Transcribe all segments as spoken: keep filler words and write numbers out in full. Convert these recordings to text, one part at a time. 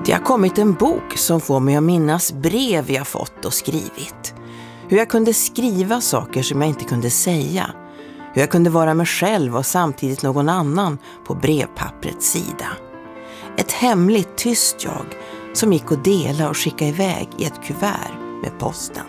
Det har kommit en bok som får mig att minnas brev jag fått och skrivit. Hur jag kunde skriva saker som jag inte kunde säga. Hur jag kunde vara mig själv och samtidigt någon annan på brevpapprets sida. Ett hemligt tyst jag som gick att dela och skicka iväg i ett kuvert med posten.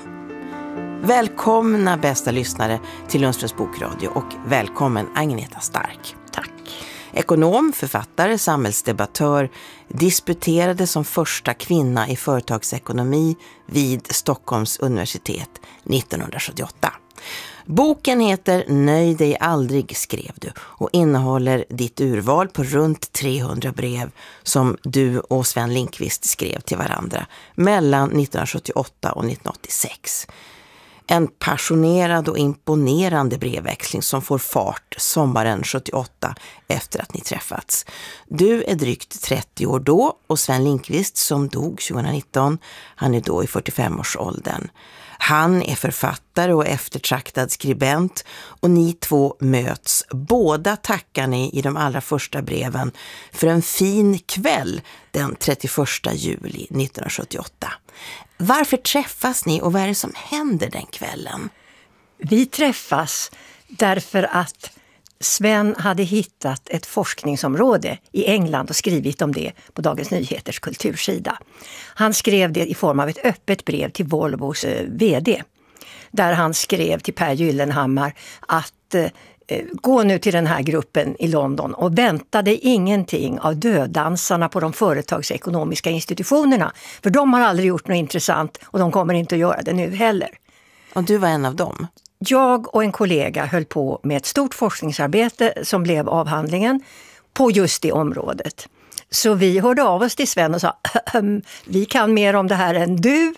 Välkomna bästa lyssnare till Lundströms bokradio och välkommen Agneta Stark. Tack. Ekonom, författare, samhällsdebattör, disputerade som första kvinna i företagsekonomi vid Stockholms universitet nittonhundrasjuttioåtta. Boken heter Nöj dig aldrig, skrev du, och innehåller ditt urval på runt trehundra brev som du och Sven Lindqvist skrev till varandra mellan nittonhundrasjuttioåtta och nittonhundraåttiosex. En passionerad och imponerande brevväxling som får fart sommaren sjuttioåtta efter att ni träffats. Du är drygt trettio år då och Sven Lindqvist som dog tjugonitton, han är då i fyrtiofemårsåldern. Han är författare och eftertraktad skribent och ni två möts. Båda tackar ni i de allra första breven för en fin kväll den trettioförsta juli nittonhundrasjuttioåtta. Varför träffas ni och vad är det som händer den kvällen? Vi träffas därför att Sven hade hittat ett forskningsområde i England och skrivit om det på Dagens Nyheters kultursida. Han skrev det i form av ett öppet brev till Volvos eh, vd. Där han skrev till Per Gyllenhammar att eh, gå nu till den här gruppen i London och vänta dig ingenting av dödansarna på de företagsekonomiska institutionerna. För de har aldrig gjort något intressant och de kommer inte att göra det nu heller. Och du var en av dem? Jag och en kollega höll på med ett stort forskningsarbete som blev avhandlingen på just det området. Så vi hörde av oss till Sven och sa, vi kan mer om det här än du.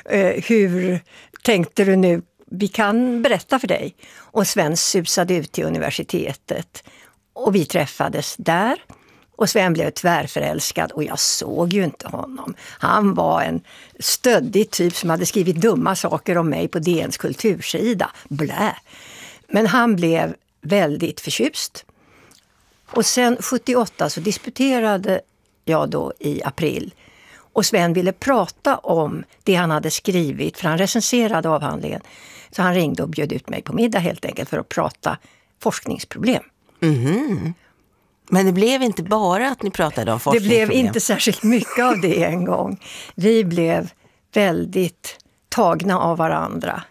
Hur tänkte du nu? Vi kan berätta för dig. Och Sven susade ut till universitetet och vi träffades där. Och Sven blev tvärförälskad och jag såg ju inte honom. Han var en stöddig typ som hade skrivit dumma saker om mig på D N:s kultursida. Blä. Men han blev väldigt förtjust. Och sen sjuttioåtta så disputerade jag då i april. Och Sven ville prata om det han hade skrivit för han recenserade avhandlingen. Så han ringde och bjöd ut mig på middag helt enkelt för att prata forskningsproblem. Mhm. Men det blev inte bara att ni pratade om forskningsproblem. Det blev inte särskilt mycket av det en gång. Vi blev väldigt tagna av varandra.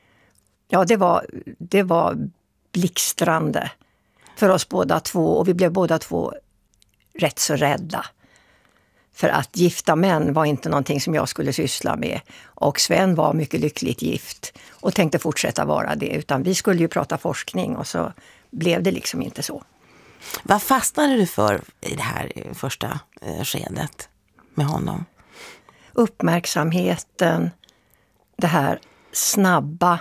Ja, det var, det var blixtrande för oss båda två. Och vi blev båda två rätt så rädda. För att gifta män var inte någonting som jag skulle syssla med. Och Sven var mycket lyckligt gift och tänkte fortsätta vara det. Utan vi skulle ju prata forskning och så blev det liksom inte så. Vad fastnade du för i det här första skedet med honom? Uppmärksamheten, det här snabba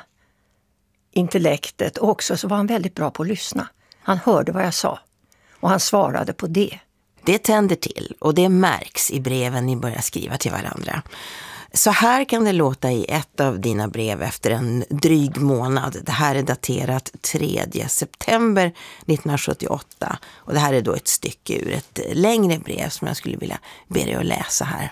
intellektet och också så var han väldigt bra på att lyssna. Han hörde vad jag sa och han svarade på det. Det tänder till och det märks i breven ni börjar skriva till varandra. Så här kan det låta i ett av dina brev efter en dryg månad. Det här är daterat tredje september nittonhundrasjuttioåtta. Och det här är då ett stycke ur ett längre brev som jag skulle vilja be dig att läsa här.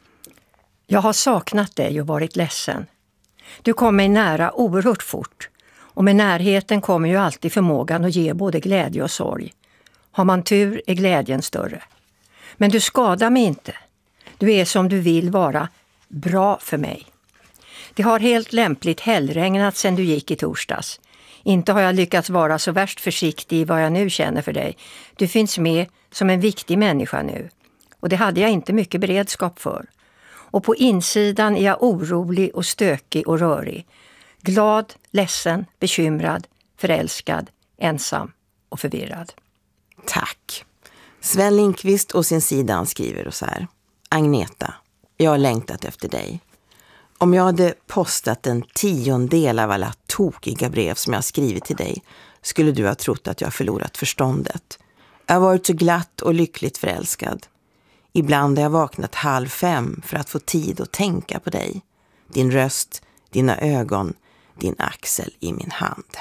Jag har saknat dig och varit ledsen. Du kom mig nära oerhört fort. Och med närheten kommer ju alltid förmågan att ge både glädje och sorg. Har man tur är glädjen större. Men du skadar mig inte. Du är som du vill vara bra för mig. Det har helt lämpligt hällregnat sedan du gick i torsdags. Inte har jag lyckats vara så värst försiktig i vad jag nu känner för dig. Du finns med som en viktig människa nu. Och det hade jag inte mycket beredskap för. Och på insidan är jag orolig och stökig och rörig. Glad, ledsen, bekymrad, förälskad, ensam och förvirrad. Tack. Sven Lindqvist och sin sida skriver så här. Agneta, jag har längtat efter dig. Om jag hade postat en tiondel av alla tokiga brev som jag skrivit till dig skulle du ha trott att jag förlorat förståndet. Jag har varit så glatt och lyckligt förälskad. Ibland har jag vaknat halv fem för att få tid att tänka på dig. Din röst, dina ögon, din axel i min hand.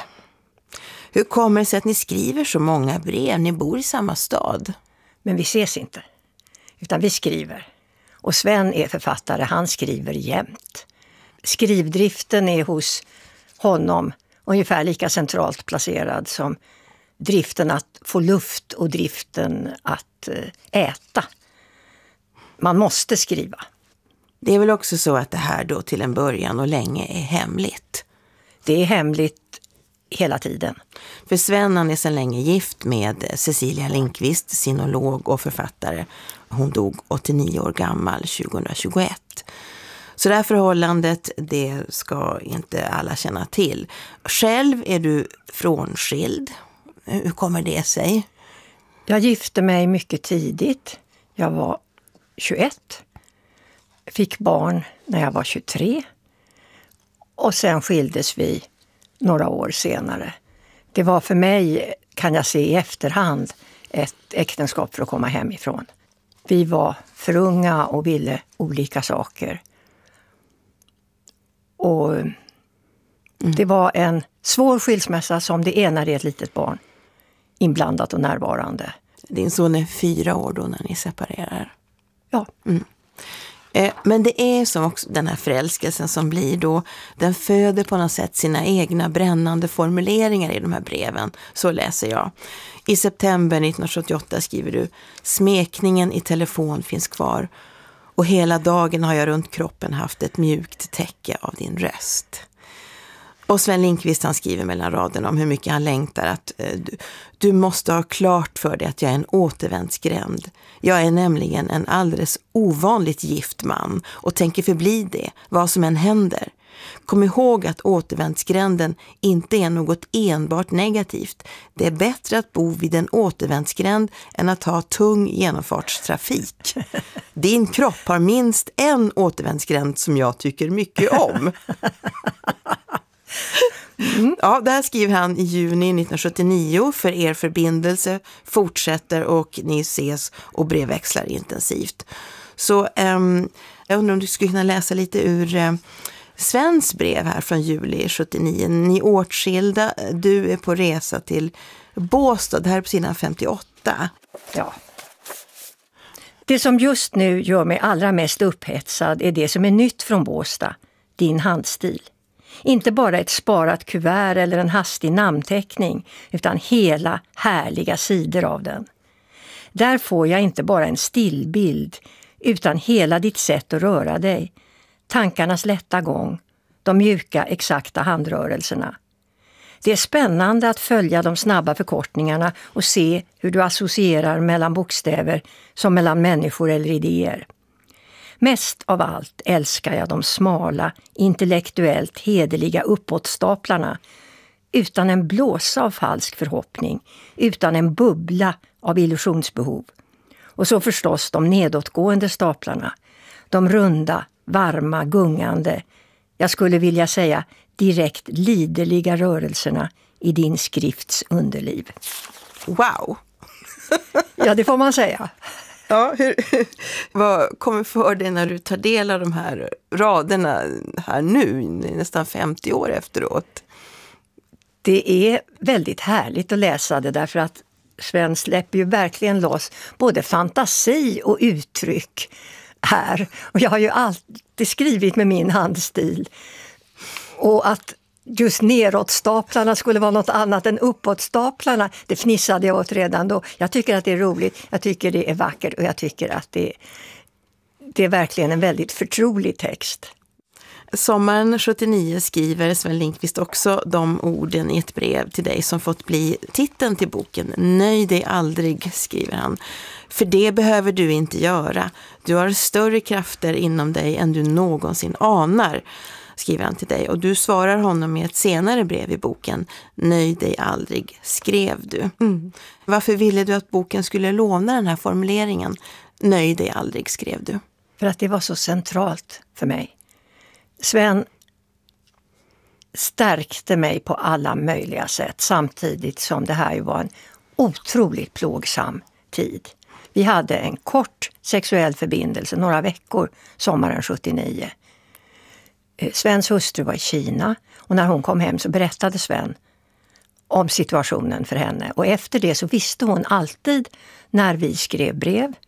Hur kommer det sig att ni skriver så många brev? Ni bor i samma stad. Men vi ses inte. Utan vi skriver. Och Sven är författare, han skriver jämt. Skrivdriften är hos honom ungefär lika centralt placerad som driften att få luft och driften att äta. Man måste skriva. Det är väl också så att det här då till en början och länge är hemligt? Det är hemligt hela tiden. För Sven, han är sedan länge gift med Cecilia Lindqvist, sinolog och författare. Hon dog åttionio år gammal tjugohundratjugoett. Så det här förhållandet, det ska inte alla känna till. Själv är du frånskild. Hur kommer det sig? Jag gifte mig mycket tidigt. Jag var tjugoett. Fick barn när jag var tjugotre. Och sen skildes vi några år senare. Det var för mig, kan jag se i efterhand, ett äktenskap för att komma hemifrån. Vi var för unga och ville olika saker. Och mm. det var en svår skilsmässa som det är när det är ett litet barn inblandat och närvarande. Din son är fyra år då när ni separerar. Ja. Mm. Eh, men det är som också den här förälskelsen som blir då, den föder på något sätt sina egna brännande formuleringar i de här breven. Så läser jag. I september nittonhundrasjuttioåtta skriver du: smekningen i telefon finns kvar och hela dagen har jag runt kroppen haft ett mjukt täcke av din röst. Och Sven Lindqvist, han skriver mellan raderna om hur mycket han längtar att eh, du, du måste ha klart för dig att jag är en återvändsgränd. Jag är nämligen en alldeles ovanligt gift man och tänker förbli det, vad som än händer. Kom ihåg att återvändsgränden inte är något enbart negativt. Det är bättre att bo vid en återvändsgränd än att ha tung genomfartstrafik. Din kropp har minst en återvändsgränd som jag tycker mycket om. Mm. Ja, där skriver han i juni nittonhundrasjuttionio. För er förbindelse fortsätter och ni ses och brevväxlar intensivt. Så um, jag undrar om du skulle kunna läsa lite ur uh, Svens brev här från juli sjuttionio. Ni är åtskilda, du är på resa till Båstad, det här är på sidan femtioåtta. Ja. Det som just nu gör mig allra mest upphetsad är det som är nytt från Båstad, din handstil. Inte bara ett sparat kuvert eller en hastig namnteckning, utan hela härliga sidor av den. Där får jag inte bara en stillbild, utan hela ditt sätt att röra dig. Tankarnas lätta gång, de mjuka, exakta handrörelserna. Det är spännande att följa de snabba förkortningarna och se hur du associerar mellan bokstäver som mellan människor eller idéer. Mest av allt älskar jag de smala, intellektuellt hederliga uppåtstaplarna, utan en blåsa av falsk förhoppning, utan en bubbla av illusionsbehov. Och så förstås de nedåtgående staplarna, de runda, varma, gungande, jag skulle vilja säga direkt liderliga rörelserna i din skrifts underliv. Wow! Ja, det får man säga. Ja, hur, vad kommer för dig när du tar del av de här raderna här nu, nästan femtio år efteråt? Det är väldigt härligt att läsa det därför att Sven släpper ju verkligen loss både fantasi och uttryck här. Och jag har ju alltid skrivit med min handstil. Och att just nedåtstaplarna skulle vara något annat än uppåtstaplarna, det fnissade jag åt redan då. Jag tycker att det är roligt, jag tycker det är vackert och jag tycker att det, det är verkligen en väldigt förtrolig text. Sommaren sjuttionio skriver Sven Lindqvist också de orden i ett brev till dig som fått bli titeln till boken. Nöj dig aldrig, skriver han. För det behöver du inte göra. Du har större krafter inom dig än du någonsin anar, skriver han till dig. Och du svarar honom med ett senare brev i boken. Nöj dig aldrig, skrev du. Mm. Varför ville du att boken skulle låna den här formuleringen? Nöj dig aldrig, skrev du. För att det var så centralt för mig. Sven stärkte mig på alla möjliga sätt samtidigt som det här var en otroligt plågsam tid. Vi hade en kort sexuell förbindelse, några veckor, sommaren sjuttionio. Svens hustru var i Kina och när hon kom hem så berättade Sven om situationen för henne. Och efter det så visste hon alltid när vi skrev brev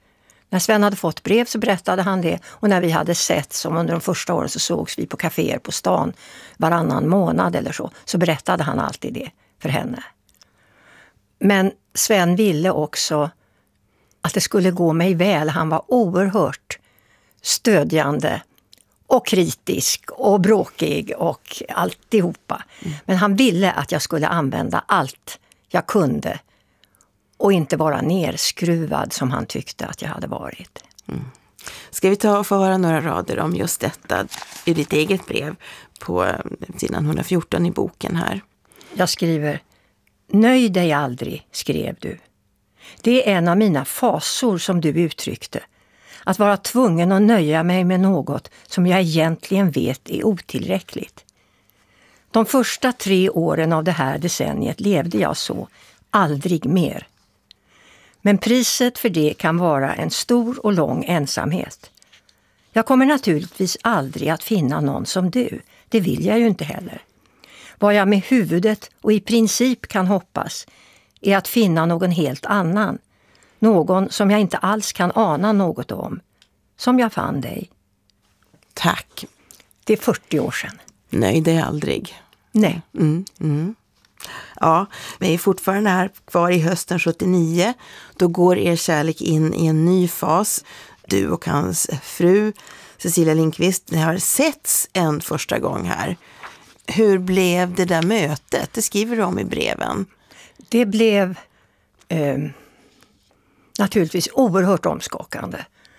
När Sven hade fått brev så berättade han det, och när vi hade sett, som under de första åren så sågs vi på kaféer på stan varannan månad eller så, så berättade han alltid det för henne. Men Sven ville också att det skulle gå mig väl. Han var oerhört stödjande och kritisk och bråkig och alltihopa. Mm. Men han ville att jag skulle använda allt jag kunde och inte vara nerskruvad som han tyckte att jag hade varit. Mm. Ska vi ta och få höra några rader om just detta i ditt eget brev på sidan hundrafjorton i boken här? Jag skriver: Nöj dig aldrig, skrev du. Det är en av mina fasor som du uttryckte. Att vara tvungen att nöja mig med något som jag egentligen vet är otillräckligt. De första tre åren av det här decenniet levde jag så, aldrig mer. Men priset för det kan vara en stor och lång ensamhet. Jag kommer naturligtvis aldrig att finna någon som du, det vill jag ju inte heller. Vad jag med huvudet och i princip kan hoppas är att finna någon helt annan. Någon som jag inte alls kan ana något om. Som jag fann dig. Tack. Det är fyrtio år sedan. Nej, det är aldrig. Nej. Mm, mm. Ja, vi är fortfarande här kvar i hösten sjuttionio. Då går er kärlek in i en ny fas. Du och hans fru Cecilia Lindqvist, ni har setts en första gång här. Hur blev det där mötet? Det skriver du om i breven. Det blev eh, naturligtvis oerhört omskakande.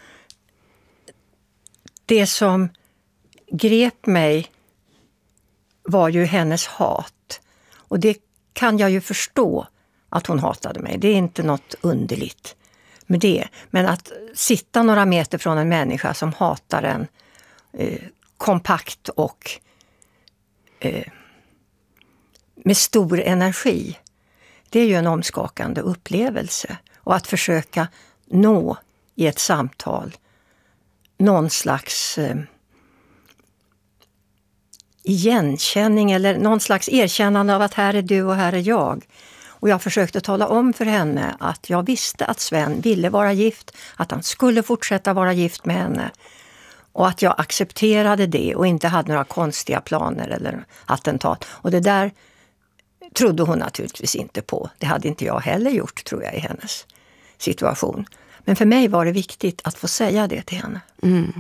Det som grep mig var ju hennes hat. Och det kan jag ju förstå att hon hatade mig. Det är inte något underligt med det. Men att sitta några meter från en människa som hatar en eh, kompakt och eh, med stor energi, det är ju en omskakande upplevelse. Och att försöka nå i ett samtal någon slags eh, igenkänning eller någon slags erkännande av att här är du och här är jag. Och jag försökte tala om för henne att jag visste att Sven ville vara gift, att han skulle fortsätta vara gift med henne. Och att jag accepterade det och inte hade några konstiga planer eller attentat. Och det där trodde hon naturligtvis inte på. Det hade inte jag heller gjort, tror jag, i hennes situation. Men för mig var det viktigt att få säga det till henne. Mm.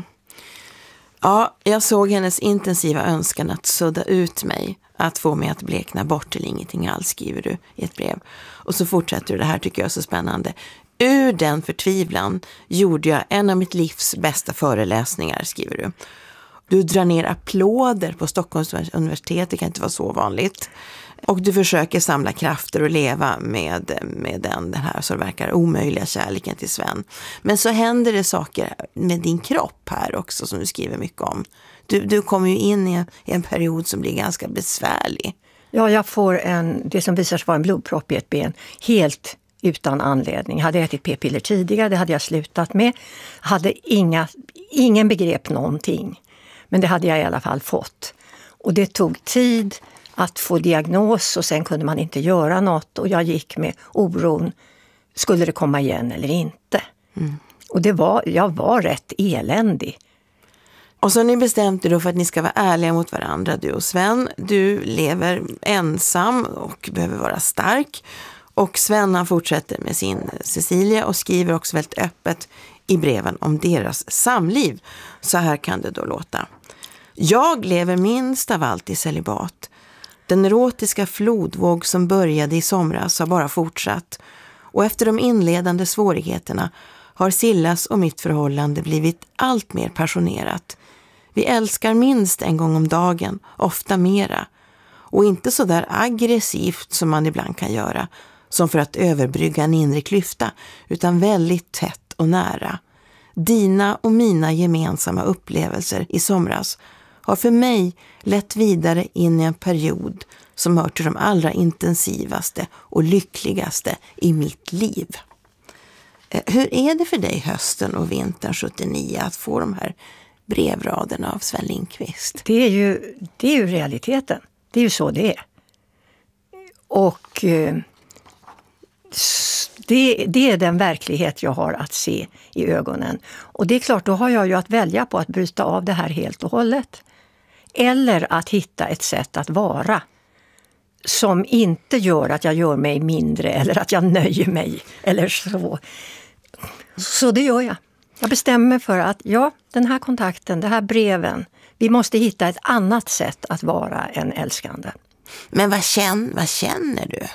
Ja, jag såg hennes intensiva önskan att sudda ut mig. Att få mig att blekna bort till ingenting alls, skriver du i ett brev. Och så fortsätter du, det här tycker jag är så spännande. Ur den förtvivlan gjorde jag en av mitt livs bästa föreläsningar, skriver du. Du drar ner applåder på Stockholms universitet, det kan inte vara så vanligt. Och du försöker samla krafter och leva med, med den, den här så verkar omöjliga kärleken till Sven. Men så händer det saker med din kropp här också som du skriver mycket om. Du, du kommer ju in i en, i en period som blir ganska besvärlig. Ja, jag får en, det som visar sig vara en blodpropp i ett ben helt utan anledning. Jag hade ätit p-piller tidigare, det hade jag slutat med. Jag hade inga, ingen begrep någonting. Men det hade jag i alla fall fått. Och det tog tid att få diagnos och sen kunde man inte göra något. Och jag gick med oron, skulle det komma igen eller inte? Mm. Och det var, jag var rätt eländig. Och så har ni bestämt er då för att ni ska vara ärliga mot varandra, du och Sven. Du lever ensam och behöver vara stark. Och Sven han fortsätter med sin Cecilia och skriver också väldigt öppet i breven om deras samliv. Så här kan det då låta. Jag lever minst av allt i celibat. Den erotiska flodvåg som började i somras har bara fortsatt. Och efter de inledande svårigheterna har Sillas och mitt förhållande blivit allt mer passionerat. Vi älskar minst en gång om dagen, ofta mera. Och inte så där aggressivt som man ibland kan göra, som för att överbrygga en inre klyfta, utan väldigt tätt och nära. Dina och mina gemensamma upplevelser i somras har för mig lett vidare in i en period som hör till de allra intensivaste och lyckligaste i mitt liv. Hur är det för dig hösten och vintern sjuttionio att få de här brevraderna av Sven Lindqvist? Det är ju, det är ju realiteten. Det är ju så det är. Och eh, Det, det är den verklighet jag har att se i ögonen. Och det är klart, då har jag ju att välja på att bryta av det här helt och hållet. Eller att hitta ett sätt att vara som inte gör att jag gör mig mindre eller att jag nöjer mig eller så. Så det gör jag. Jag bestämmer för att ja, den här kontakten, det här breven, vi måste hitta ett annat sätt att vara en älskande. Men vad känner, vad känner du?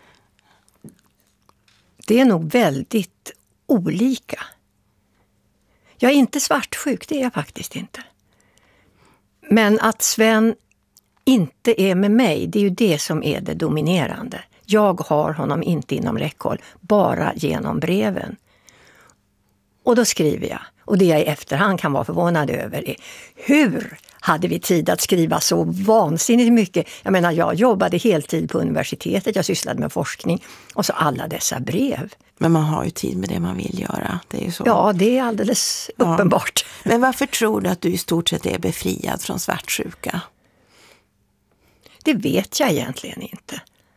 Det är nog väldigt olika. Jag är inte svartsjuk, det är jag faktiskt inte. Men att Sven inte är med mig, det är ju det som är det dominerande. Jag har honom inte inom räckhåll, bara genom breven. Och då skriver jag. Och det jag i efterhand kan vara förvånad över är hur hade vi tid att skriva så vansinnigt mycket? Jag menar, jag jobbade heltid på universitetet, jag sysslade med forskning och så alla dessa brev. Men man har ju tid med det man vill göra, det är ju så. Ja, det är alldeles ja. uppenbart. Men varför tror du att du i stort sett är befriad från svartsjuka? Det vet jag egentligen inte.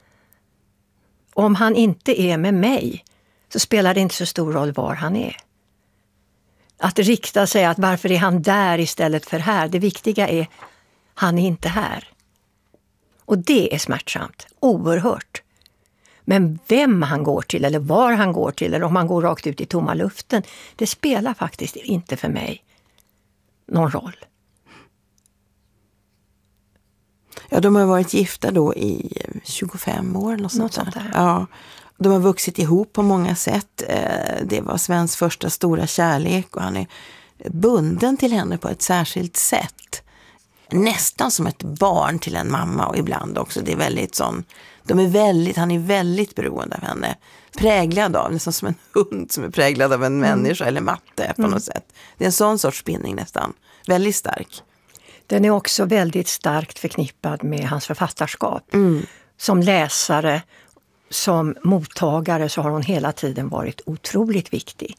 Om han inte är med mig så spelar det inte så stor roll var han är. Att rikta sig att varför är han där istället för här? Det viktiga är han är inte här. Och det är smärtsamt, oerhört. Men vem han går till eller var han går till eller om han går rakt ut i tomma luften, det spelar faktiskt inte för mig någon roll. Ja, de har varit gifta då i tjugofem år. Något, något sånt där. sånt där. Ja. De har vuxit ihop på många sätt. Det var Svens första stora kärlek och han är bunden till henne på ett särskilt sätt. Nästan som ett barn till en mamma och ibland också. Det är väldigt sån, de är väldigt, han är väldigt beroende av henne. Präglad av, nästan som en hund som är präglad av en mm. människa eller matte på mm. något sätt. Det är en sån sorts bindning nästan. Väldigt stark. Den är också väldigt starkt förknippad med hans författarskap. Mm. Som läsare, som mottagare så har hon hela tiden varit otroligt viktig.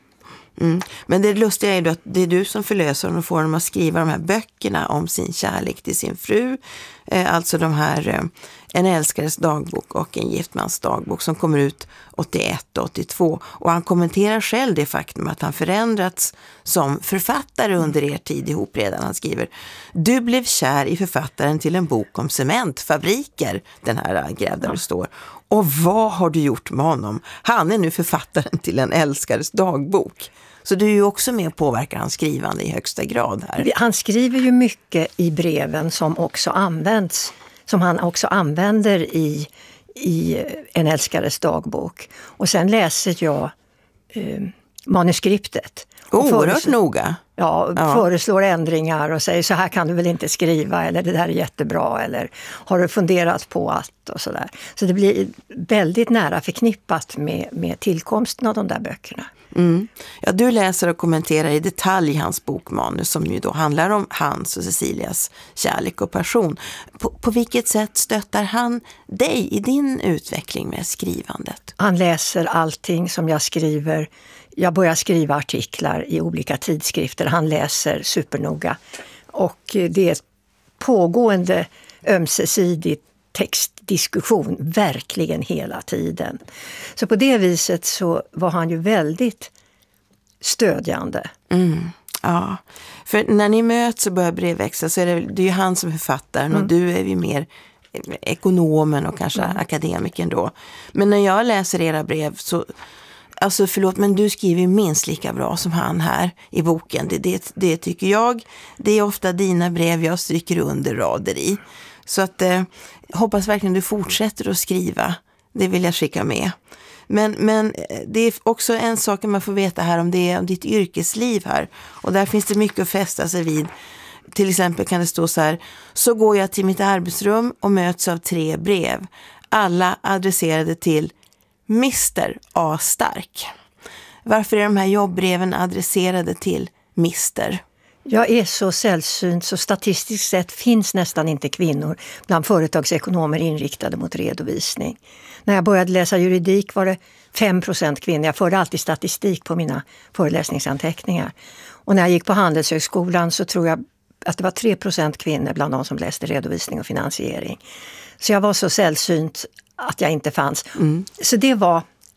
Mm. Men det lustiga är ju att det är du som förlöser honom och får honom att skriva de här böckerna om sin kärlek till sin fru. Eh, alltså de här eh, En älskares dagbok och En giftmans dagbok som kommer ut åttioett och åttiotvå. Och han kommenterar själv det faktum att han förändrats som författare under er tid ihop redan. Han skriver: du blev kär i författaren till en bok om cementfabriker, den här gräv där det står. Och vad har du gjort med honom? Han är nu författaren till En älskares dagbok. Så du är ju också med och påverkar hans skrivande i högsta grad här. Han skriver ju mycket i breven som också används, som han också använder i, i En älskares dagbok. Och sen läser jag eh, manuskriptet. Oerhört noga. Ja, ja, föreslår ändringar och säger så här kan du väl inte skriva eller det där är jättebra eller har du funderat på att och sådär. Så det blir väldigt nära förknippat med, med tillkomsten av de där böckerna. Mm. Ja, du läser och kommenterar i detalj hans bokmanus som ju då handlar om hans och Cecilias kärlek och passion. På, på vilket sätt stöttar han dig i din utveckling med skrivandet? Han läser allting som jag skriver. Jag börjar skriva artiklar i olika tidskrifter. Han läser supernoga. Och det är ett pågående ömsesidigt textdiskussion verkligen hela tiden. Så på det viset så var han ju väldigt stödjande. Mm, ja, för när ni möts och börjar brevväxla så är det, det är ju han som är författaren mm. och du är ju mer ekonomen och kanske mm. akademikern då. Men när jag läser era brev så, alltså förlåt men du skriver ju minst lika bra som han här i boken. Det, det, det tycker jag. Det är ofta dina brev jag stryker under rader i. Så att eh, hoppas verkligen du fortsätter att skriva. Det vill jag skicka med. Men, men det är också en sak man får veta här om det är om ditt yrkesliv här. Och där finns det mycket att fästa sig vid. Till exempel kan det stå så här: så går jag till mitt arbetsrum och möts av tre brev. Alla adresserade till mister A. Stark. Varför är de här jobbbreven adresserade till mister? Jag är så sällsynt så statistiskt sett finns nästan inte kvinnor bland företagsekonomer inriktade mot redovisning. När jag började läsa juridik var det fem procent kvinnor. Jag förde alltid statistik på mina föreläsningsanteckningar. Och när jag gick på Handelshögskolan så tror jag att det var tre procent kvinnor bland de som läste redovisning och finansiering. Så jag var så sällsynt att jag inte fanns. Mm. Så det var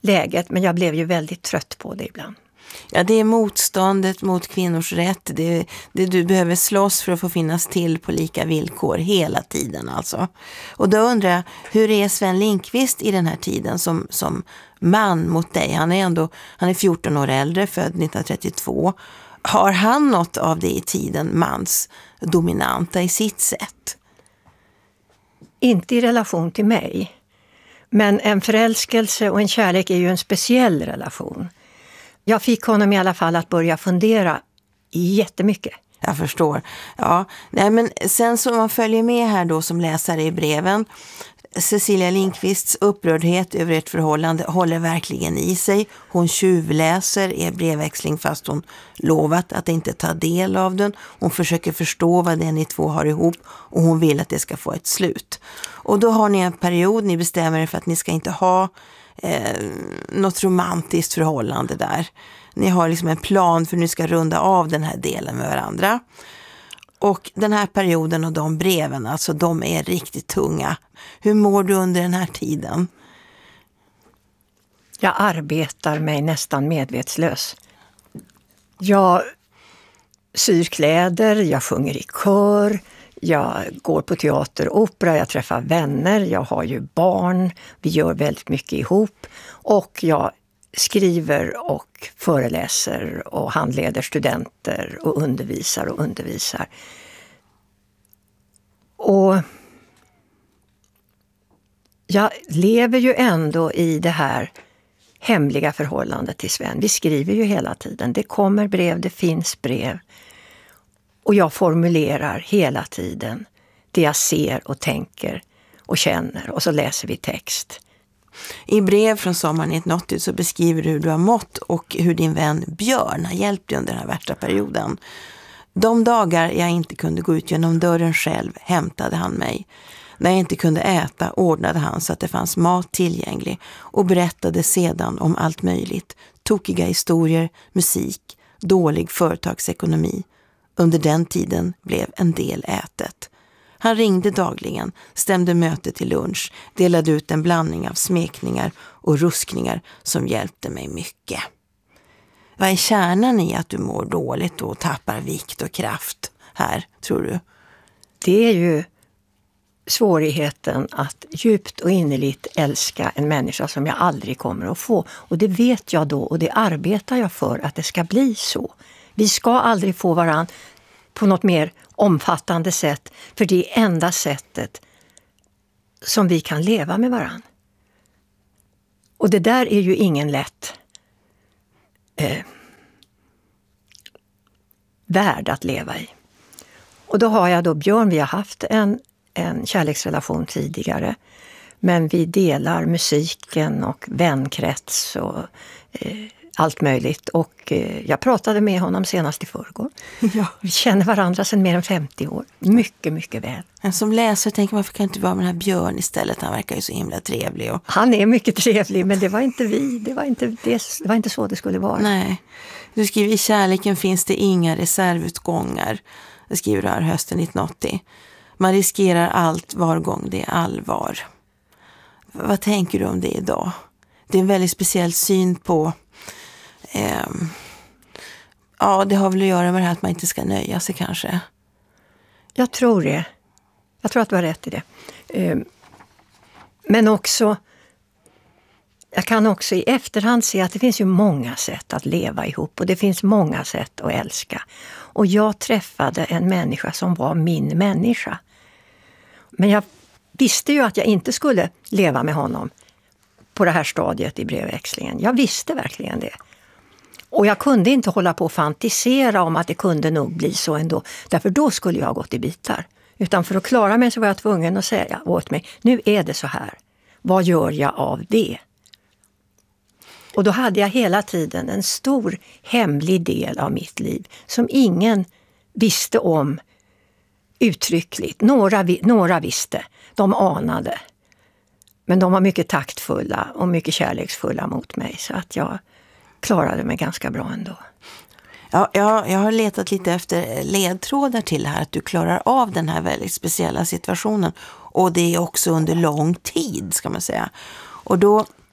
läget, men jag blev ju väldigt trött på det ibland. Ja, det är motståndet mot kvinnors rätt. Det är det du behöver slåss för att få finnas till på lika villkor hela tiden alltså. Och då undrar jag, hur är Sven Lindqvist i den här tiden som, som man mot dig? Han är ändå han är fjorton år äldre, född nittonhundratrettiotvå. Har han något av det i tiden mans dominanta i sitt sätt? Inte i relation till mig. Men en förälskelse och en kärlek är ju en speciell relation. Jag fick honom i alla fall att börja fundera jättemycket. Jag förstår. Ja, nej, men sen så man följer med här då som läsare i breven. Cecilia Lindqvists upprördhet över ett förhållande håller verkligen i sig. Hon tjuvläser er brevväxling fast hon lovat att inte ta del av den. Hon försöker förstå vad det är ni två har ihop och hon vill att det ska få ett slut. Och då har ni en period, ni bestämmer er för att ni ska inte ha eh, något romantiskt förhållande där. Ni har liksom en plan för att ni ska runda av den här delen med varandra. Och den här perioden och de breven, alltså de är riktigt tunga. Hur mår du under den här tiden? Jag arbetar mig nästan medvetslös. Jag syr kläder, jag sjunger i kör, jag går på teater och opera, jag träffar vänner, jag har ju barn, vi gör väldigt mycket ihop och jag skriver och föreläser och handleder studenter och undervisar och undervisar. Och jag lever ju ändå i det här hemliga förhållandet till Sven. Vi skriver ju hela tiden. Det kommer brev, det finns brev. Och jag formulerar hela tiden det jag ser och tänker och känner. Och så läser vi text. I brev från sommaren nittonhundraåttio så beskriver du hur du har mått och hur din vän Björn har hjälpt dig under den här värsta perioden. De dagar jag inte kunde gå ut genom dörren själv hämtade han mig. När jag inte kunde äta ordnade han så att det fanns mat tillgänglig och berättade sedan om allt möjligt. Tokiga historier, musik, dålig företagsekonomi. Under den tiden blev en del ätet. Han ringde dagligen, stämde möte till lunch, delade ut en blandning av smekningar och ruskningar som hjälpte mig mycket. Vad är kärnan i att du mår dåligt och tappar vikt och kraft här, tror du? Det är ju svårigheten att djupt och innerligt älska en människa som jag aldrig kommer att få. Och det vet jag då och det arbetar jag för att det ska bli så. Vi ska aldrig få varann på något mer omfattande sätt, för det är enda sättet som vi kan leva med varann. Och det där är ju ingen lätt eh, värld att leva i. Och då har jag då Björn, vi har haft en, en kärleksrelation tidigare, men vi delar musiken och vänkrets och eh, allt möjligt. Och eh, jag pratade med honom senast i förrgår. Ja. Vi känner varandra sedan mer än femtio år. Mycket, mycket väl. En som läser tänker, varför kan inte vara med den här Björn istället? Han verkar ju så himla trevlig. Och... Han är mycket trevlig, men det var inte vi. Det var inte, det, det var inte så det skulle vara. Nej. Du skriver, i kärleken finns det inga reservutgångar. Det skriver du här hösten nittonhundraåttio. Man riskerar allt var gång det är allvar. Vad tänker du om det idag? Det är en väldigt speciell syn på... Eh, ja, det har väl att göra med det här att man inte ska nöja sig kanske. Jag tror det. Jag tror att du har rätt i det. Eh, men också... Jag kan också i efterhand se att det finns ju många sätt att leva ihop och det finns många sätt att älska. Och jag träffade en människa som var min människa. Men jag visste ju att jag inte skulle leva med honom på det här stadiet i brevväxlingen. Jag visste verkligen det. Och jag kunde inte hålla på och fantisera om att det kunde nog bli så ändå. Därför då skulle jag ha gått i bitar. Utan för att klara mig så var jag tvungen att säga åt mig, nu är det så här. Vad gör jag av det? Och då hade jag hela tiden en stor hemlig del av mitt liv som ingen visste om uttryckligt. Några, några visste, de anade. Men de var mycket taktfulla och mycket kärleksfulla mot mig så att jag klarade mig ganska bra ändå. Ja, jag, jag har letat lite efter ledtrådar till här, att du klarar av den här väldigt speciella situationen. Och det är också under lång tid, ska man säga. Och då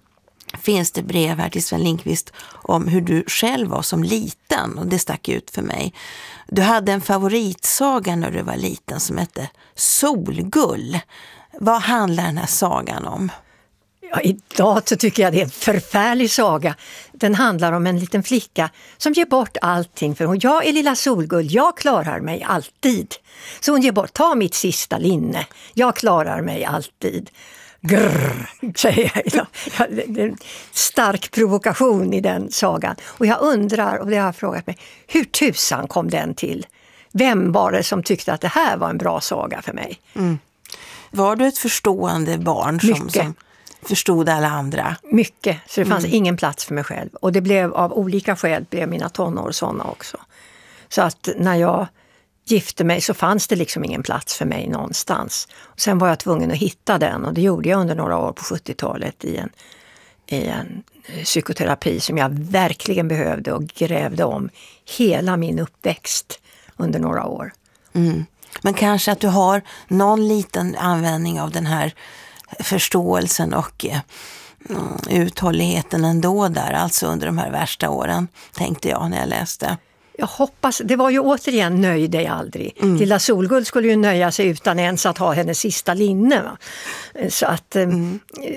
finns det brev här till Sven Lindqvist om hur du själv var som liten, och det stack ut för mig. Du hade en favoritsaga när du var liten som hette Solgull. Vad handlar den här sagan om? Ja, idag så tycker jag det är en förfärlig saga. Den handlar om en liten flicka som ger bort allting. För hon, jag är lilla Solgull, jag klarar mig alltid. Så hon ger bort, ta mitt sista linne, jag klarar mig alltid. Grrr, säger jag idag. Det är en stark provokation i den sagan. Och jag undrar, och det har jag frågat mig, hur tusan kom den till? Vem var det som tyckte att det här var en bra saga för mig? Mm. Var du ett förstående barn som, som förstod alla andra? Mycket, så det fanns mm. ingen plats för mig själv. Och det blev av olika skäl, blev mina tonår sådana också. Så att när jag gifte mig så fanns det liksom ingen plats för mig någonstans. Och sen var jag tvungen att hitta den, och det gjorde jag under några år på sjuttiotalet i en, i en psykoterapi som jag verkligen behövde, och grävde om hela min uppväxt under några år. Mm. Men kanske att du har någon liten användning av den här förståelsen och eh, uthålligheten ändå där, alltså under de här värsta åren, tänkte jag när jag läste. Jag hoppas, det var ju återigen nöj dig aldrig. Mm. Lilla Solgull skulle ju nöja sig utan ens att ha hennes sista linne. Va? Så att mm.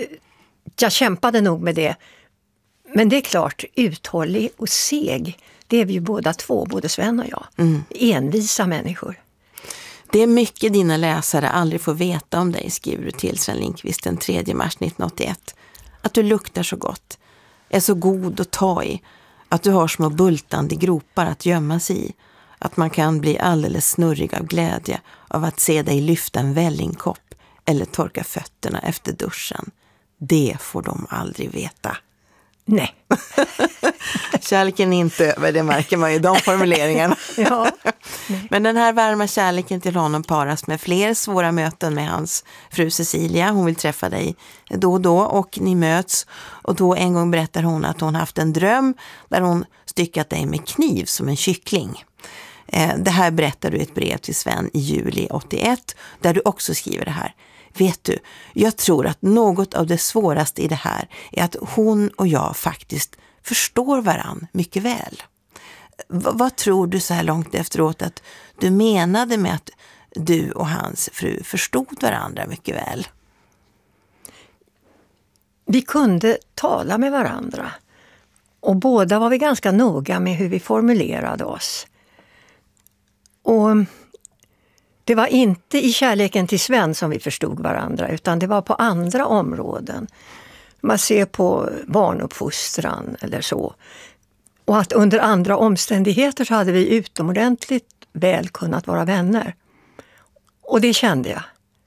jag kämpade nog med det. Men det är klart, uthållig och seg, det är vi ju båda två, både Sven och jag. Mm. Envisa människor. Det är mycket dina läsare aldrig får veta om dig, skriver du till Sven Lindqvist den tredje mars nittonhundraåttioett. Att du luktar så gott, är så god att ta i, att du har små bultande gropar att gömma sig i, att man kan bli alldeles snurrig av glädje av att se dig lyfta en vällingkopp eller torka fötterna efter duschen. Det får de aldrig veta. Nej. Kärleken är inte över, det märker man ju, de formuleringarna. Ja. Men den här varma kärleken till honom paras med fler svåra möten med hans fru Cecilia. Hon vill träffa dig då och då, och ni möts. Och då en gång berättar hon att hon haft en dröm där hon styckat dig med kniv som en kyckling. Det här berättar du i ett brev till Sven i juli åttioett, där du också skriver det här. Vet du, jag tror att något av det svåraste i det här är att hon och jag faktiskt förstår varann mycket väl. V- vad tror du så här långt efteråt att du menade med att du och hans fru förstod varandra mycket väl? Vi kunde tala med varandra, och båda var vi ganska noga med hur vi formulerade oss. Och det var inte i kärleken till Sven som vi förstod varandra, utan det var på andra områden. Man ser på barnuppfostran eller så. Och att under andra omständigheter så hade vi utomordentligt väl kunnat vara vänner. Och det kände jag.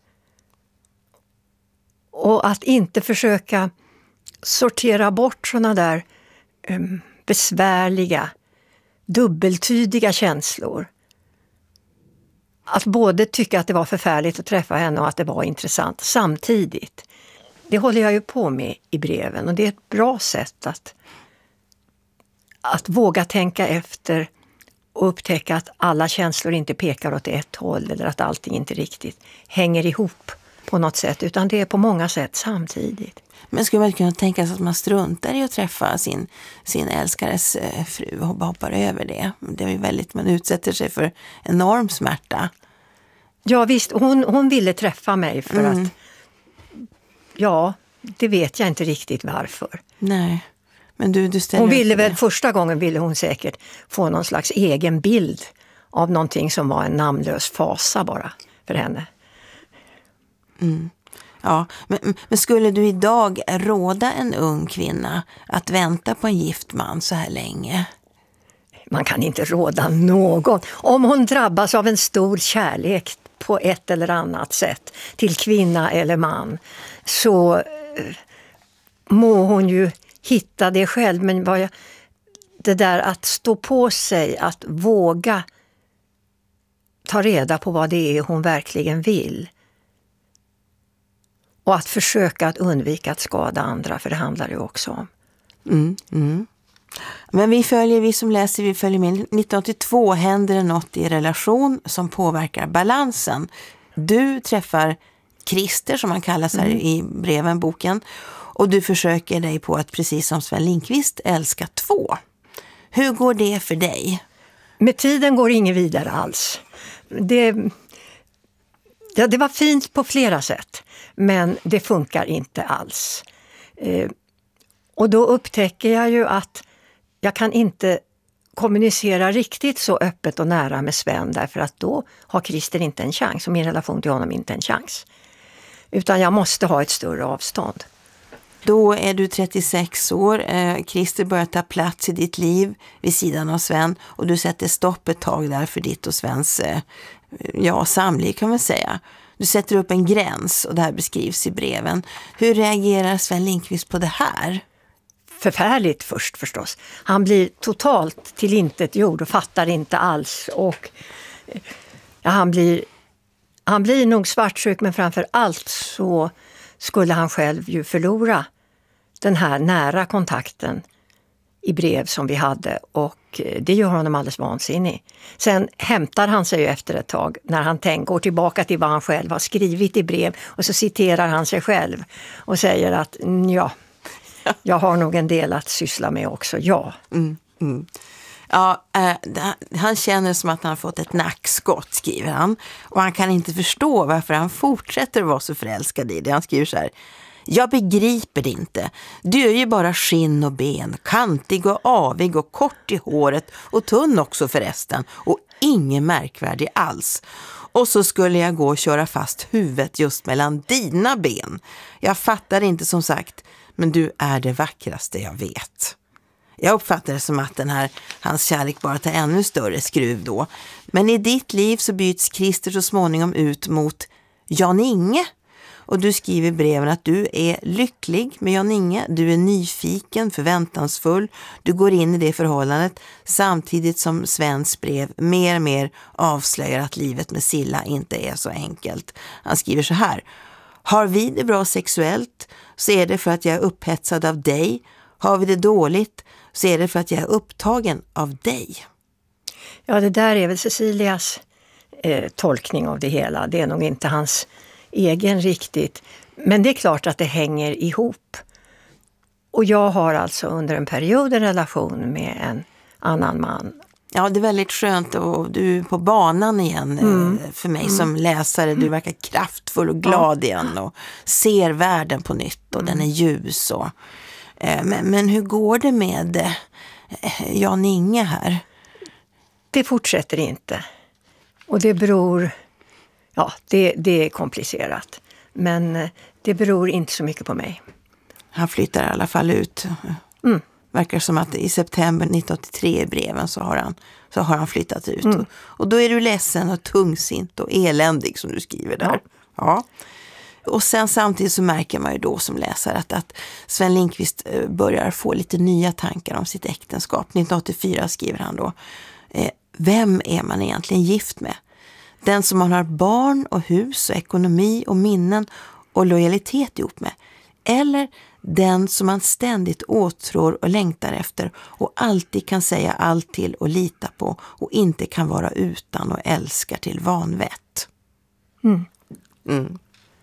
Och att inte försöka sortera bort såna där um, besvärliga, dubbeltydiga känslor. Att både tycka att det var förfärligt att träffa henne och att det var intressant samtidigt. Det håller jag ju på med i breven, och det är ett bra sätt att, att våga tänka efter och upptäcka att alla känslor inte pekar åt ett håll, eller att allting inte riktigt hänger ihop på något sätt, utan det är på många sätt samtidigt. Men skulle man kunna tänka sig att man struntar i att träffa sin, sin älskares fru och hoppar över det? Det är ju väldigt, man utsätter sig för enorm smärta. Ja visst, hon, hon ville träffa mig för mm. att, ja, det vet jag inte riktigt varför. Nej, men du, du ställer hon ville väl, det. Första gången ville hon säkert få någon slags egen bild av någonting som var en namnlös fasa bara för henne. Mm. Ja, men, men skulle du idag råda en ung kvinna att vänta på en gift man så här länge? Man kan inte råda någon. Om hon drabbas av en stor kärlek på ett eller annat sätt till kvinna eller man, så eh, må hon ju hitta det själv. Men vad jag, det där att stå på sig, att våga ta reda på vad det är hon verkligen vill. Och att försöka att undvika att skada andra, för det handlar det också om. Mm, mm. Men vi följer, vi som läser, vi följer med. nittonhundraåttiotvå händer det något i relation som påverkar balansen. Du träffar Christer som han kallas här Mm. i breven, boken. Och du försöker dig på att precis som Sven Lindqvist älska två. Hur går det för dig? Med tiden går inget vidare alls. Det, ja, det var fint på flera sätt, men det funkar inte alls. Eh, och då upptäcker jag ju att jag kan inte kommunicera riktigt så öppet och nära med Sven, därför att då har Christer inte en chans och min relation till honom inte en chans. Utan jag måste ha ett större avstånd. Då är du trettiosex år, eh, Christer börjar ta plats i ditt liv vid sidan av Sven och du sätter stopp ett tag där för ditt och Svens eh, ja, samliv kan man säga. Du sätter upp en gräns och det här beskrivs i breven. Hur reagerar Sven Lindqvist på det här? Förfärligt först förstås. Han blir totalt tillintetgjord och fattar inte alls. Och ja, han blir han blir nog svartsjuk, men framför allt så skulle han själv ju förlora den här nära kontakten i brev som vi hade, och det gör honom alldeles vansinnig. Sen hämtar han sig ju efter ett tag när han tänker, går tillbaka till vad han själv har skrivit i brev, och så citerar han sig själv och säger att ja, jag har nog en del att syssla med också, ja. Mm, mm. Ja, eh, han känner som att han har fått ett nackskott, skriver han. Och han kan inte förstå varför han fortsätter att vara så förälskad i det. Han skriver så här: jag begriper det inte. Du är ju bara skinn och ben, kantig och avig och kort i håret och tunn också förresten. Och ingen märkvärdig alls. Och så skulle jag gå och köra fast huvudet just mellan dina ben. Jag fattar inte som sagt, men du är det vackraste jag vet. Jag uppfattar det som att den här, hans kärlek bara tar ännu större skruv då. Men i ditt liv så byts Christer så småningom ut mot Jan-Inge. Och du skriver i breven att du är lycklig med Jan-Inge. Du är nyfiken, förväntansfull. Du går in i det förhållandet samtidigt som Svens brev mer och mer avslöjar att livet med Silla inte är så enkelt. Han skriver så här: har vi det bra sexuellt så är det för att jag är upphetsad av dig. Har vi det dåligt så är det för att jag är upptagen av dig. Ja, det där är väl Cecilias eh, tolkning av det hela. Det är nog inte hans egen riktigt. Men det är klart att det hänger ihop. Och jag har alltså under en period en relation med en annan man. Ja, det är väldigt skönt och du är på banan igen mm. för mig mm. som läsare. Du verkar kraftfull och glad ja. igen och ser världen på nytt och mm. den är ljus. Och, eh, men, men hur går det med eh, Jan-Inge här? Det fortsätter inte. Och det beror... Ja, det, det är komplicerat. Men det beror inte så mycket på mig. Han flyttar i alla fall ut. Mm. Verkar som att i september nittonhundraåttiotre i breven så har han, så har han flyttat ut. Mm. Och, och då är du ledsen och tungsint och eländig som du skriver där. Ja. Ja. Och sen samtidigt så märker man ju då som läsare att, att Sven Lindqvist börjar få lite nya tankar om sitt äktenskap. nittonhundraåttiofyra skriver han då: eh, vem är man egentligen gift med? Den som man har barn och hus och ekonomi och minnen och lojalitet ihop med. Eller den som man ständigt åtrår och längtar efter och alltid kan säga allt till och lita på och inte kan vara utan och älskar till vanvett. Mm. Mm.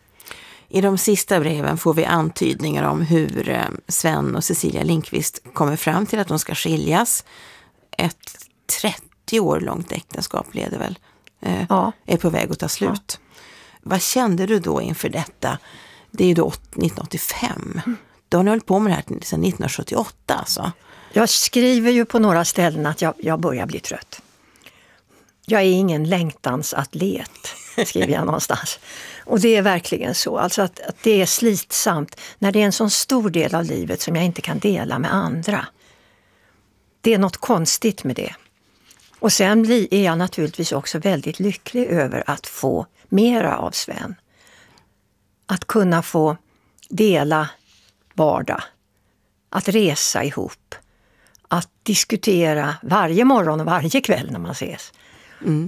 I de sista breven får vi antydningar om hur Sven och Cecilia Lindqvist kommer fram till att de ska skiljas. Ett trettio år långt äktenskap leder väl eh, ja. är på väg att ta slut. Ja. Vad kände du då inför detta? Det är ju då nittonhundraåttiofem. Mm. Då har ni hållit på med det här sedan nittonhundrasjuttioåtta alltså. Jag skriver ju på några ställen att jag, jag börjar bli trött. Jag är ingen längtans atlet, skriver jag någonstans. Och det är verkligen så. Alltså att, att det är slitsamt när det är en sån stor del av livet som jag inte kan dela med andra. Det är något konstigt med det. Och sen blir, är jag naturligtvis också väldigt lycklig över att få mera av Sven. Att kunna få dela vardag. Att resa ihop. Att diskutera varje morgon och varje kväll när man ses. Mm.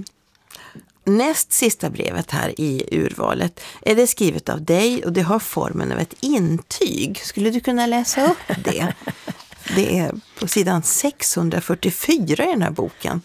Näst sista brevet här i urvalet är det skrivet av dig och det har formen av ett intyg. Skulle du kunna läsa upp det? Det är på sidan sexhundrafyrtiofyra i den här boken.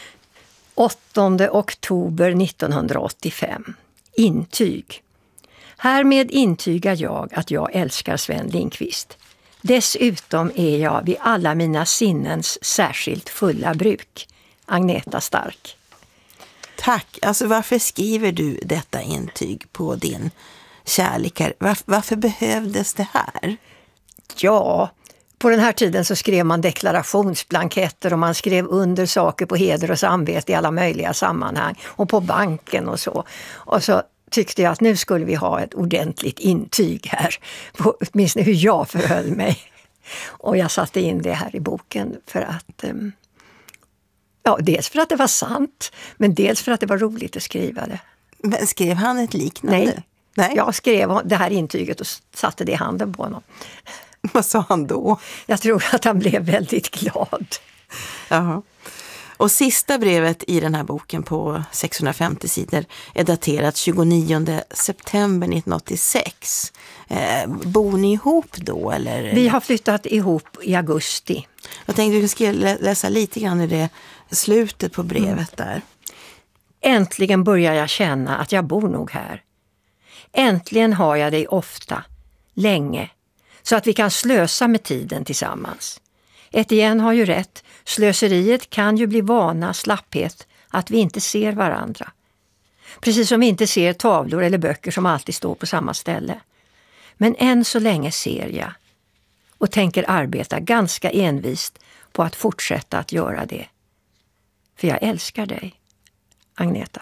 åttonde oktober nittonhundraåttiofem. Intyg. Härmed intygar jag att jag älskar Sven Lindqvist. Dessutom är jag vid alla mina sinnens särskilt fulla bruk. Agneta Stark. Tack. Alltså varför skriver du detta intyg på din kärlek? Varför, varför behövdes det här? Ja, på den här tiden så skrev man deklarationsblanketter och man skrev under saker på heder och samvete i alla möjliga sammanhang. Och på banken och så. Och så tyckte jag att nu skulle vi ha ett ordentligt intyg här. På åtminstone hur jag förhöll mig. Och jag satte in det här i boken för att... Um, ja, dels för att det var sant, men dels för att det var roligt att skriva det. Men skrev han ett liknande? Nej, Nej? jag skrev det här intyget och satte det i handen på honom. Vad sa han då? Jag tror att han blev väldigt glad. Jaha. Och sista brevet i den här boken på sexhundrafemtio sidor är daterat tjugonionde september nittonhundraåttiosex. Eh, bor ni ihop då? Eller? Vi har flyttat ihop i augusti. Jag tänkte att du ska läsa lite grann i det slutet på brevet mm. där. Äntligen börjar jag känna att jag bor nog här. Äntligen har jag dig ofta, länge, så att vi kan slösa med tiden tillsammans. Etienne har ju rätt, slöseriet kan ju bli vana, slapphet, att vi inte ser varandra. Precis som vi inte ser tavlor eller böcker som alltid står på samma ställe. Men än så länge ser jag och tänker arbeta ganska envist på att fortsätta att göra det. För jag älskar dig, Agneta.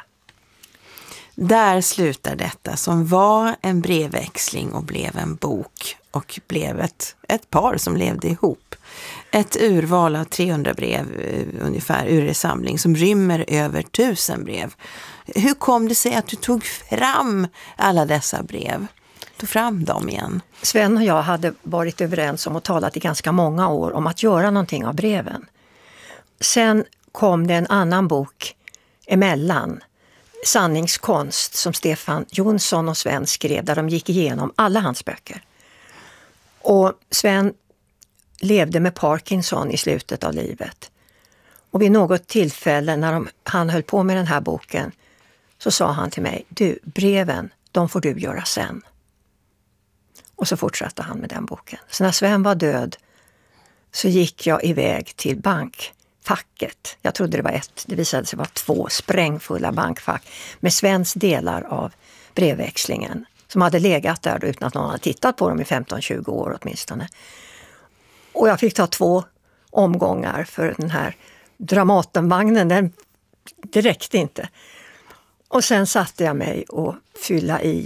Där slutar detta som var en brevväxling och blev en bok och blev ett, ett par som levde ihop. Ett urval av trehundra brev ungefär ur en samling som rymmer över tusen brev. Hur kom det sig att du tog fram alla dessa brev? Tog fram dem igen? Sven och jag hade varit överens om och talat i ganska många år om att göra någonting av breven. Sen kom det en annan bok emellan, Sanningskonst, som Stefan Jonsson och Sven skrev, där de gick igenom alla hans böcker. Och Sven levde med Parkinson i slutet av livet. Och vid något tillfälle när de, han höll på med den här boken så sa han till mig, du, breven, de får du göra sen. Och så fortsatte han med den boken. Så när Sven var död så gick jag iväg till bankfacket. Jag trodde det var ett, det visade sig vara två sprängfulla bankfack med Svens delar av brevväxlingen som hade legat där då, utan att någon hade tittat på dem i femton tjugo år åtminstone. Och jag fick ta två omgångar för den här Dramatenvagnen, den, det räckte inte. Och sen satte jag mig och fylla i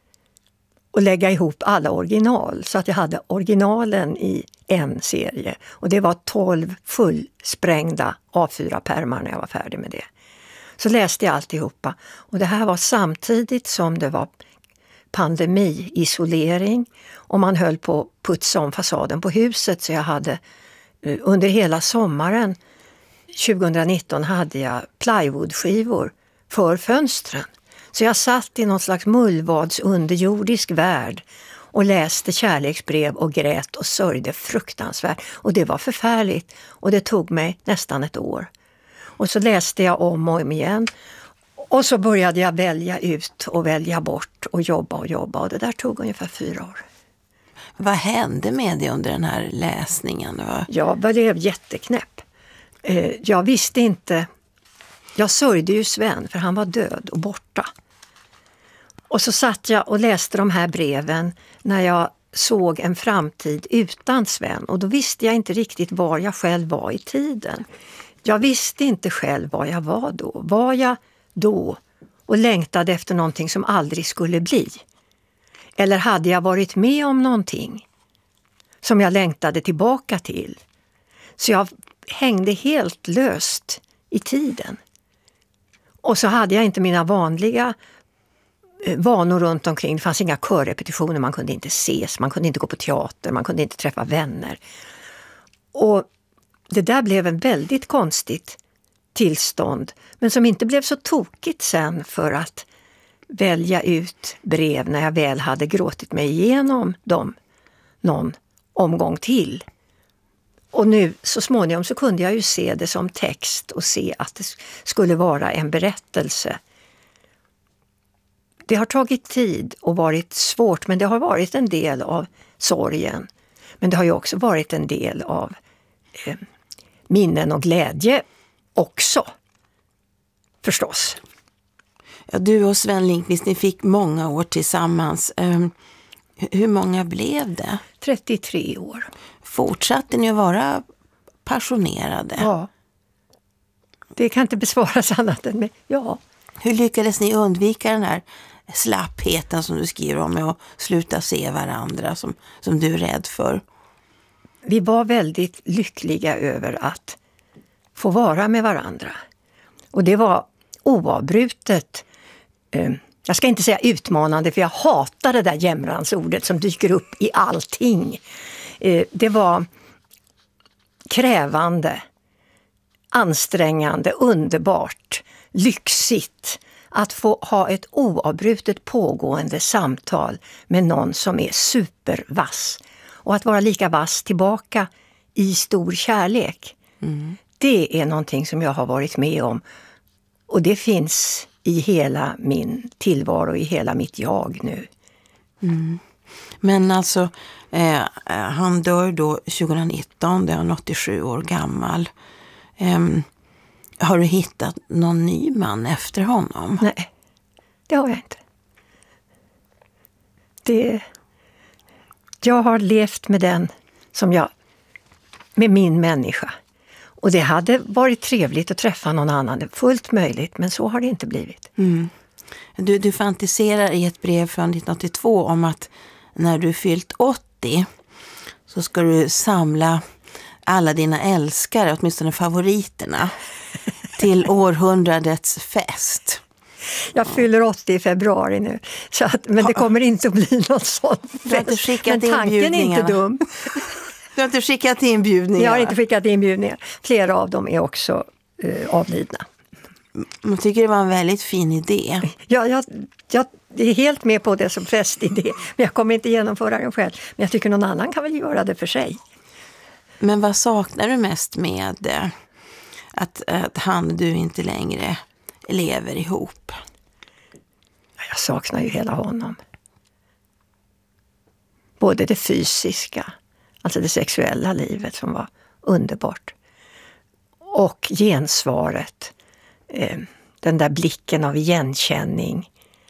och lägga ihop alla original så att jag hade originalen i en serie. Och det var tolv fullsprängda A fyra pärmar när jag var färdig med det. Så läste jag alltihopa. Och det här var samtidigt som det var pandemi, isolering och man höll på att putsa om fasaden på huset, så jag hade under hela sommaren tjugonitton hade jag plywoodskivor för fönstren. Så jag satt i någon slags mullvads underjordisk värld och läste kärleksbrev och grät och sörjde fruktansvärt. Och det var förfärligt och det tog mig nästan ett år. Och så läste jag om och om igen. Och så började jag välja ut och välja bort och jobba och jobba. Och det där tog ungefär fyra år. Vad hände med dig under den här läsningen? Jag blev jätteknäpp. Jag visste inte... Jag sörjde ju Sven för han var död och borta. Och så satt jag och läste de här breven när jag såg en framtid utan Sven. Och då visste jag inte riktigt var jag själv var i tiden. Jag visste inte själv var jag var då. Var jag då och längtade efter någonting som aldrig skulle bli? Eller hade jag varit med om någonting som jag längtade tillbaka till? Så jag hängde helt löst i tiden. Och så hade jag inte mina vanliga vanor runt omkring. Det fanns inga körrepetitioner, man kunde inte ses, man kunde inte gå på teater, man kunde inte träffa vänner. Och det där blev en väldigt konstigt tillstånd, men som inte blev så tokigt sen för att välja ut brev när jag väl hade gråtit mig igenom dem någon omgång till. Och nu så småningom så kunde jag ju se det som text och se att det skulle vara en berättelse. det har tagit tid och varit svårt, men det har varit en del av sorgen. Men det har ju också varit en del av eh, minnen och glädje också, förstås. Ja, du och Sven Lindqvist, ni fick många år tillsammans. Um, hur många blev det? trettiotre år. Fortsatte ni att vara passionerade? Ja. Det kan inte besvaras annat än med ja. Hur lyckades ni undvika den här slappheten som du skriver om, med att sluta se varandra som, som du är rädd för? Vi var väldigt lyckliga över att få vara med varandra. Och det var oavbrutet, eh, jag ska inte säga utmanande, för jag hatar det där jämransordet som dyker upp i allting. Eh, det var krävande, ansträngande, underbart, lyxigt att få ha ett oavbrutet pågående samtal med någon som är supervass. Och att vara lika vass tillbaka i stor kärlek. Mm. Det är någonting som jag har varit med om. Och det finns i hela min tillvaro, i hela mitt jag nu. Mm. Men alltså, eh, han dör då tjugonitton, det är han åttiosju år gammal. Eh, har du hittat någon ny man efter honom? Nej, det har jag inte. Det, jag har levt med den som jag, med min människa. Och det hade varit trevligt att träffa någon annan, det är fullt möjligt, men så har det inte blivit. Mm. Du, du fantiserar i ett brev från nittonhundraåttiotvå om att när du fyllt åttio så ska du samla alla dina älskare, åtminstone favoriterna, till århundradets fest. Jag fyller åttio i februari nu, så att, men det kommer inte att bli någon sån fest. Men tanken är inte dum. Du har inte skickat inbjudningar? Jag har inte skickat inbjudningar. Flera av dem är också eh, avlidna. Jag tycker det var en väldigt fin idé. Ja, jag, jag är helt med på det som festidé, men jag kommer inte genomföra den själv. Men jag tycker någon annan kan väl göra det för sig. Men vad saknar du mest med eh, att, att han och du inte längre lever ihop? Jag saknar ju hela honom. Både det fysiska, alltså det sexuella livet som var underbart. Och gensvaret. Eh, den där blicken av igenkänning.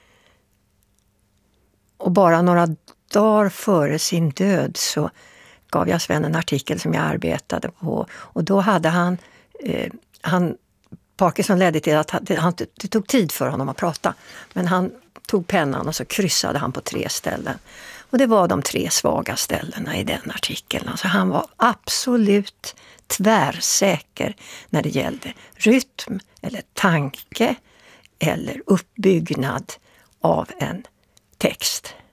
Och bara några dagar före sin död så gav jag Sven en artikel som jag arbetade på. Och då hade han... Eh, han Parkinson ledde till att han, det, det tog tid för honom att prata. Men han tog pennan och så kryssade han på tre ställen. Och det var de tre svaga ställena i den artikeln. Alltså han var absolut tvärsäker när det gällde rytm eller tanke eller uppbyggnad av en text.